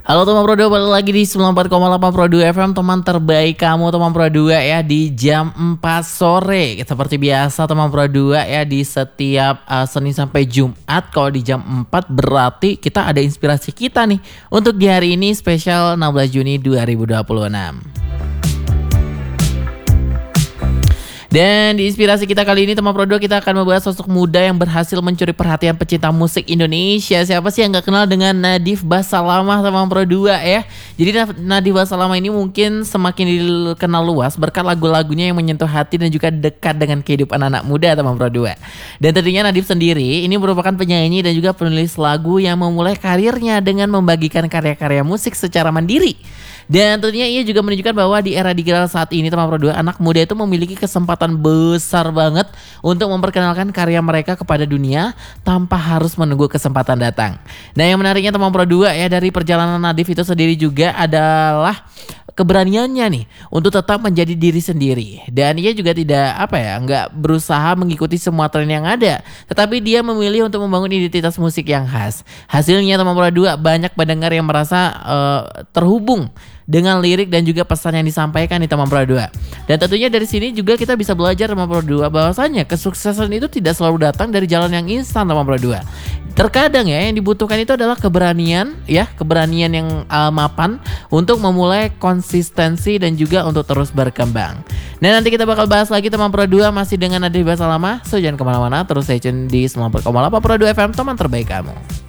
Halo teman Pro 2, balik lagi di 94,8 Pro 2 FM, teman terbaik kamu teman Pro 2 ya, di jam 4 sore. Seperti biasa teman Pro 2 ya, di setiap Senin sampai Jumat. Kalau di jam 4 berarti kita ada inspirasi kita nih untuk di hari ini, spesial 16 Juni 2026. Dan di inspirasi kita kali ini teman Pro 2, kita akan membahas sosok muda yang berhasil mencuri perhatian pecinta musik Indonesia. Siapa sih yang gak kenal dengan Nadhif Basalamah teman Pro 2 ya. Jadi Nadhif Basalamah ini mungkin semakin dikenal luas berkat lagu-lagunya yang menyentuh hati dan juga dekat dengan kehidupan anak muda teman Pro 2. Dan tentunya Nadhif sendiri ini merupakan penyanyi dan juga penulis lagu yang memulai karirnya dengan membagikan karya-karya musik secara mandiri. Dan tentunya ia juga menunjukkan bahwa di era digital saat ini teman Pro 2, anak muda itu memiliki kesempatan besar banget untuk memperkenalkan karya mereka kepada dunia tanpa harus menunggu kesempatan datang. Nah, yang menariknya teman Pro 2 ya, dari perjalanan Nadhif itu sendiri juga adalah keberaniannya nih untuk tetap menjadi diri sendiri. Dan ia juga nggak berusaha mengikuti semua tren yang ada, tetapi dia memilih untuk membangun identitas musik yang khas. Hasilnya teman Pro 2, banyak pendengar yang merasa terhubung dengan lirik dan juga pesan yang disampaikan di teman Pro 2. Dan tentunya dari sini juga kita bisa belajar teman Pro 2 bahwasanya kesuksesan itu tidak selalu datang dari jalan yang instan teman Pro 2. Terkadang ya yang dibutuhkan itu adalah keberanian ya, keberanian yang mapan untuk memulai konsistensi dan juga untuk terus berkembang. Nah, nanti kita bakal bahas lagi teman Pro 2 masih dengan Nadhif Basalamah. So jangan kemana-mana, terus stay tune di 94,8 Pro 2 FM, teman terbaik kamu.